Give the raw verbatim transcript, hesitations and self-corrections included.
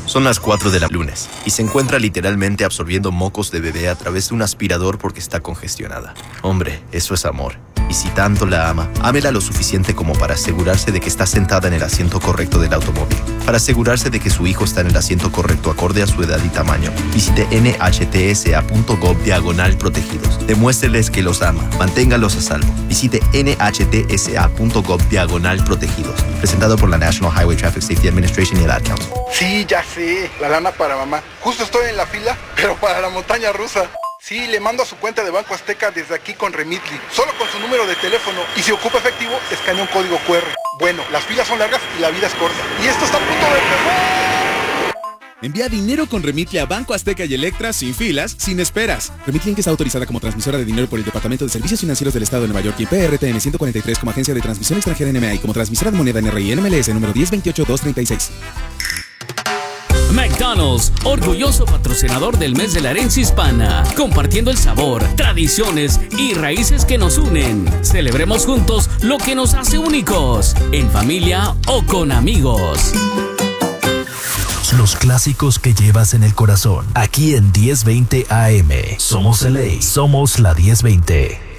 Son las cuatro de la lunes y se encuentra literalmente absorbiendo mocos de bebé a través de un aspirador porque está congestionada. Hombre, eso es amor. Y si tanto la ama, ámela lo suficiente como para asegurarse de que está sentada en el asiento correcto del automóvil. Para asegurarse de que su hijo está en el asiento correcto acorde a su edad y tamaño, visite nhtsa.gov diagonal protegidos. Demuéstreles que los ama. Manténgalos a salvo. Visite nhtsa.gov diagonal protegidos. Presentado por la National Highway Traffic Safety Administration y el Ad Council. Sí, ya sé. La lana para mamá. Justo estoy en la fila, pero para la montaña rusa. Sí, le mando a su cuenta de Banco Azteca desde aquí con Remitly. Solo con su número de teléfono. Y si ocupa efectivo, escanea un código cu erre. Bueno, las filas son largas y la vida es corta. Y esto está a punto de empezar. Envía dinero con Remitly a Banco Azteca y Electra sin filas, sin esperas. Remitly Inc está autorizada como transmisora de dinero por el Departamento de Servicios Financieros del Estado de Nueva York y P R T N ciento cuarenta y tres como agencia de transmisión extranjera N M A y como transmisora de moneda N R I N M L S número diez veintiocho dos treinta y seis. McDonald's, orgulloso patrocinador del mes de la herencia hispana, compartiendo el sabor, tradiciones y raíces que nos unen. Celebremos juntos lo que nos hace únicos, en familia o con amigos. Los clásicos que llevas en el corazón, aquí en diez veinte A M. Somos L A, somos la diez veinte.